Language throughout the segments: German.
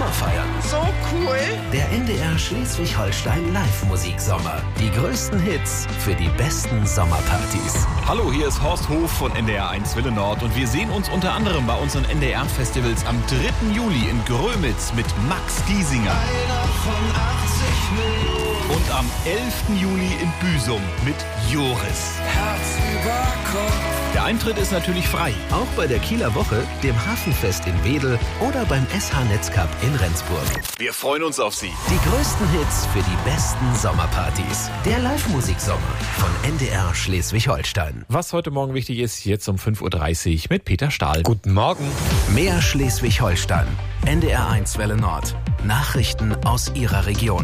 Sommer feiern. So cool. Der NDR Schleswig-Holstein Live-Musiksommer. Die größten Hits für die besten Sommerpartys. Hallo, hier ist Horst Hof von NDR 1 Welle Nord und wir sehen uns unter anderem bei unseren NDR-Festivals am 3. Juli in Grömitz mit Max Giesinger. Und am 11. Juli in Büsum mit Joris. Der Eintritt ist natürlich frei. Auch bei der Kieler Woche, dem Hafenfest in Wedel oder beim SH Netzcup in Rendsburg. Wir freuen uns auf Sie. Die größten Hits für die besten Sommerpartys. Der Live-Musiksommer von NDR Schleswig-Holstein. Was heute Morgen wichtig ist, jetzt um 5.30 Uhr mit Peter Stahl. Guten Morgen. Mehr Schleswig-Holstein. NDR 1 Welle Nord. Nachrichten aus Ihrer Region.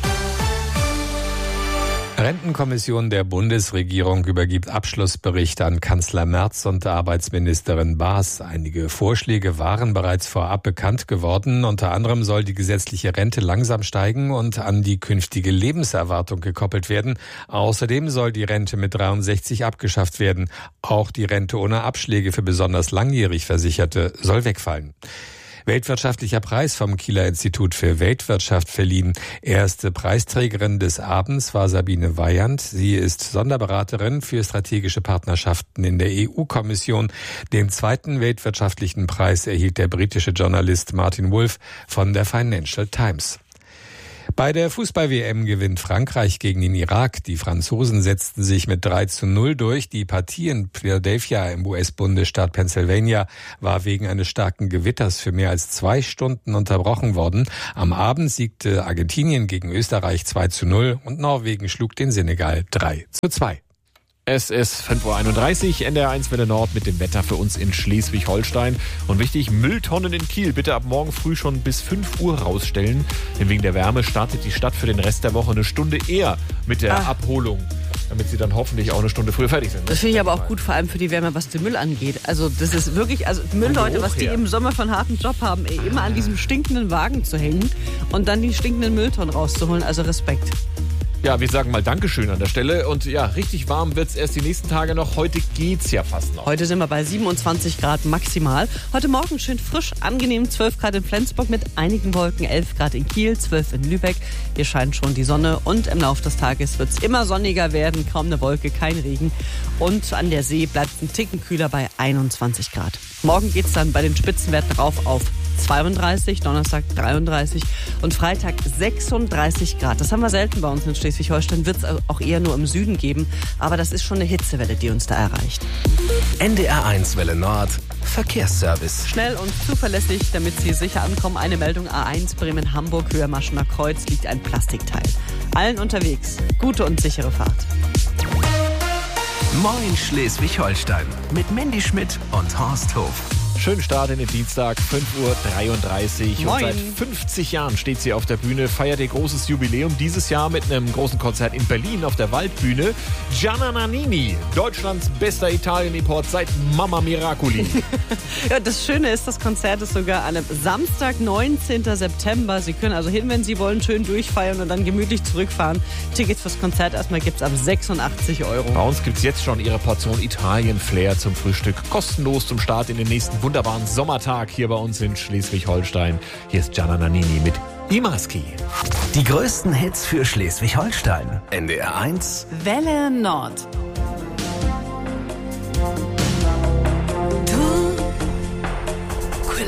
Rentenkommission der Bundesregierung übergibt Abschlussbericht an Kanzler Merz und Arbeitsministerin Baas. Einige Vorschläge waren bereits vorab bekannt geworden. Unter anderem soll die gesetzliche Rente langsam steigen und an die künftige Lebenserwartung gekoppelt werden. Außerdem soll die Rente mit 63 abgeschafft werden. Auch die Rente ohne Abschläge für besonders langjährig Versicherte soll wegfallen. Weltwirtschaftlicher Preis vom Kieler Institut für Weltwirtschaft verliehen. Erste Preisträgerin des Abends war Sabine Weyand. Sie ist Sonderberaterin für strategische Partnerschaften in der EU-Kommission. Den zweiten weltwirtschaftlichen Preis erhielt der britische Journalist Martin Wolf von der Financial Times. Bei der Fußball-WM gewinnt Frankreich gegen den Irak. Die Franzosen setzten sich mit 3:0 durch. Die Partie in Philadelphia im US-Bundesstaat Pennsylvania war wegen eines starken Gewitters für mehr als 2 Stunden unterbrochen worden. Am Abend siegte Argentinien gegen Österreich 2:0 und Norwegen schlug den Senegal 3:2. Es ist 5.31 Uhr, NDR 1 Welle Nord mit dem Wetter für uns in Schleswig-Holstein. Und wichtig, Mülltonnen in Kiel bitte ab morgen früh schon bis 5 Uhr rausstellen. Denn wegen der Wärme startet die Stadt für den Rest der Woche eine Stunde eher mit der Abholung, damit sie dann hoffentlich auch eine Stunde früher fertig sind. Das finde ich aber auch gut, vor allem für die Wärme, was den Müll angeht. Also das ist wirklich, Müllleute, was die im Sommer von harten Job haben, immer an diesem stinkenden Wagen zu hängen und dann die stinkenden Mülltonnen rauszuholen. Also Respekt. Ja, wir sagen mal Dankeschön an der Stelle. Und ja, richtig warm wird's erst die nächsten Tage noch. Heute geht's ja fast noch. Heute sind wir bei 27 Grad maximal. Heute Morgen schön frisch, angenehm, 12 Grad in Flensburg mit einigen Wolken, 11 Grad in Kiel, 12 in Lübeck. Hier scheint schon die Sonne und im Laufe des Tages wird's immer sonniger werden. Kaum eine Wolke, kein Regen. Und an der See bleibt ein Ticken kühler bei 21 Grad. Morgen geht's dann bei den Spitzenwerten rauf auf 32, Donnerstag 33 und Freitag 36 Grad. Das haben wir selten bei uns in Schleswig-Holstein, wird es auch eher nur im Süden geben. Aber das ist schon eine Hitzewelle, die uns da erreicht. NDR 1 Welle Nord. Verkehrsservice. Schnell und zuverlässig, damit Sie sicher ankommen. Eine Meldung: A1 Bremen-Hamburg, Höhe Maschener Kreuz liegt ein Plastikteil. Allen unterwegs gute und sichere Fahrt. Moin Schleswig-Holstein mit Mandy Schmidt und Horst Hof. Schönen Start in den Dienstag, 5.33 Uhr. Und seit 50 Jahren steht sie auf der Bühne, feiert ihr großes Jubiläum. Dieses Jahr mit einem großen Konzert in Berlin auf der Waldbühne. Gianna Nannini, Deutschlands bester Italien-Import seit Mamma Miracoli. Ja, das Schöne ist, das Konzert ist sogar an einem Samstag, 19. September. Sie können also hin, wenn Sie wollen, schön durchfeiern und dann gemütlich zurückfahren. Tickets fürs Konzert erstmal gibt's ab 86 €. Bei uns gibt's jetzt schon Ihre Portion Italien-Flair zum Frühstück. Kostenlos zum Start in den nächsten wunderbaren Sommertag hier bei uns in Schleswig-Holstein. Hier ist Gianna Nannini mit Imaski. Die größten Hits für Schleswig-Holstein. NDR 1 Welle Nord.